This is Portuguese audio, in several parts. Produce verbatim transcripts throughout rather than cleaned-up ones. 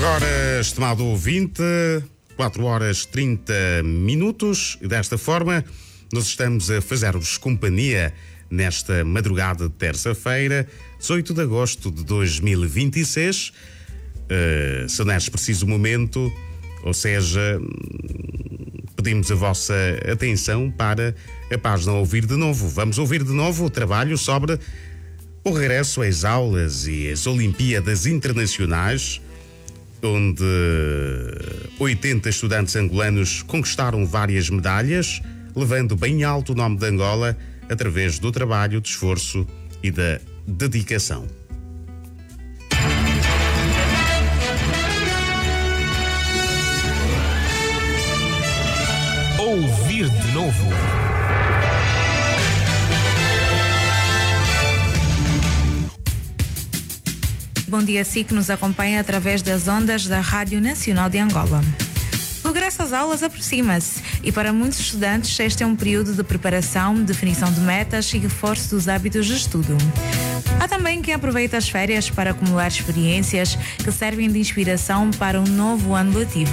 Agora, estimado ouvinte, quatro horas e trinta minutos, e desta forma nós estamos a fazer-vos companhia nesta madrugada de terça-feira, dezoito de agosto de dois mil e vinte e seis. Uh, se neste preciso momento, ou seja, pedimos a vossa atenção para a página Ouvir de Novo. Vamos ouvir de novo o trabalho sobre o regresso às aulas e às Olimpíadas Internacionais, onde oitenta estudantes angolanos conquistaram várias medalhas, levando bem alto o nome de Angola através do trabalho, do esforço e da dedicação. Ouvir de Novo. Bom dia, si que nos acompanha através das ondas da Rádio Nacional de Angola. O regresso às aulas aproxima-se e para muitos estudantes este é um período de preparação, definição de metas e reforço dos hábitos de estudo. Há também quem aproveita as férias para acumular experiências que servem de inspiração para um novo ano letivo.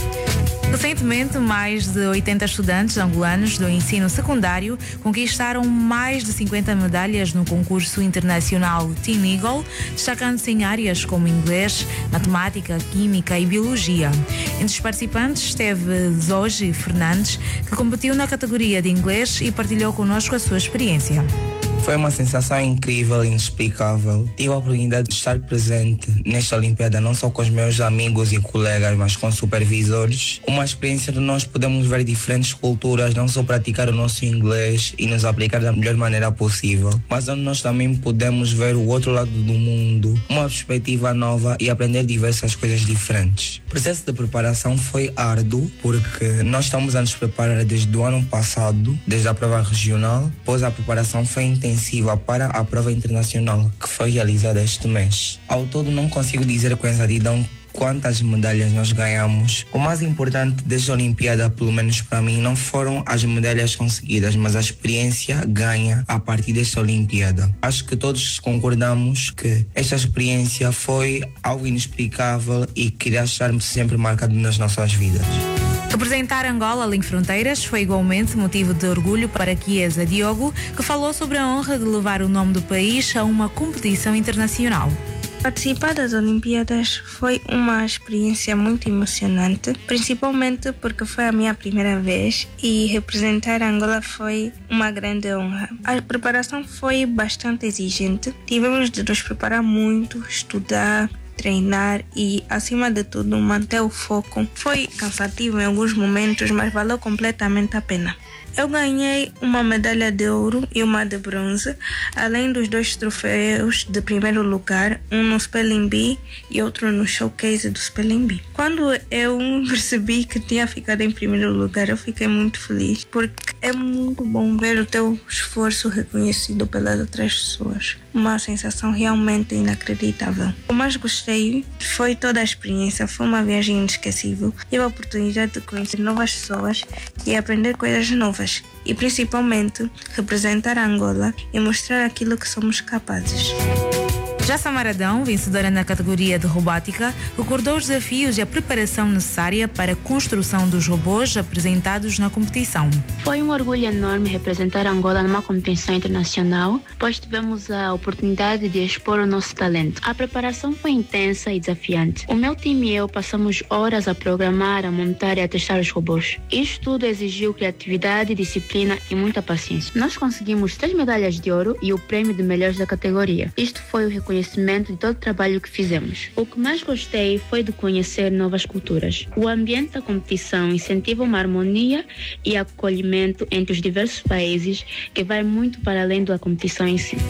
Recentemente, mais de oitenta estudantes angolanos do ensino secundário conquistaram mais de cinquenta medalhas no concurso internacional Teen Eagle, destacando-se em áreas como inglês, matemática, química e biologia. Entre os participantes esteve Zoji Fernandes, que competiu na categoria de inglês e partilhou connosco a sua experiência. Foi uma sensação incrível e inexplicável. Tive a oportunidade de estar presente nesta Olimpíada, não só com os meus amigos e colegas, mas com supervisores. Uma experiência onde nós podemos ver diferentes culturas, não só praticar o nosso inglês e nos aplicar da melhor maneira possível, mas onde nós também podemos ver o outro lado do mundo, uma perspectiva nova e aprender diversas coisas diferentes. O processo de preparação foi árduo, porque nós estamos a nos preparar desde o ano passado, desde a prova regional, pois a preparação foi intensa para a prova internacional que foi realizada este mês. Ao todo não consigo dizer com exatidão quantas medalhas nós ganhamos. O mais importante desta Olimpíada, pelo menos para mim, não foram as medalhas conseguidas, mas a experiência ganha a partir desta Olimpíada. Acho que todos concordamos que esta experiência foi algo inexplicável e que irá estar sempre marcado nas nossas vidas. Representar Angola além fronteiras foi igualmente motivo de orgulho para Chiesa Diogo, que falou sobre a honra de levar o nome do país a uma competição internacional. Participar das Olimpíadas foi uma experiência muito emocionante, principalmente porque foi a minha primeira vez e representar Angola foi uma grande honra. A preparação foi bastante exigente, tivemos de nos preparar muito, estudar, treinar e, acima de tudo, manter o foco. Foi cansativo em alguns momentos, mas valeu completamente a pena. Eu ganhei uma medalha de ouro e uma de bronze, além dos dois troféus de primeiro lugar, um no Spelling Bee e outro no Showcase do Spelling Bee. Quando eu percebi que tinha ficado em primeiro lugar, eu fiquei muito feliz, porque é muito bom ver o teu esforço reconhecido pelas outras pessoas. Uma sensação realmente inacreditável. O mais gostei foi toda a experiência, foi uma viagem inesquecível. Tive a oportunidade de conhecer novas pessoas e aprender coisas novas. E principalmente representar a Angola e mostrar aquilo que somos capazes. Jassa Maradão, vencedora na categoria de robótica, recordou os desafios e a preparação necessária para a construção dos robôs apresentados na competição. Foi um orgulho enorme representar Angola numa competição internacional, pois tivemos a oportunidade de expor o nosso talento. A preparação foi intensa e desafiante. O meu time e eu passamos horas a programar, a montar e a testar os robôs. Isto tudo exigiu criatividade, disciplina e muita paciência. Nós conseguimos três medalhas de ouro e o prêmio de melhores da categoria. Isto foi o reconhecimento de todo o trabalho que fizemos. O que mais gostei foi de conhecer novas culturas. O ambiente da competição incentiva uma harmonia e acolhimento entre os diversos países que vai muito para além da competição em si.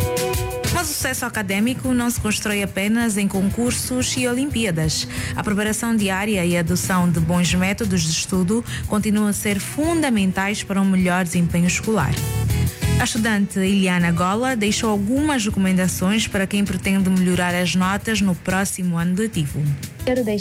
Mas o sucesso acadêmico não se constrói apenas em concursos e Olimpíadas. A preparação diária e a adoção de bons métodos de estudo continuam a ser fundamentais para um melhor desempenho escolar. A estudante Iliana Gola deixou algumas recomendações para quem pretende melhorar as notas no próximo ano letivo. Quero deixar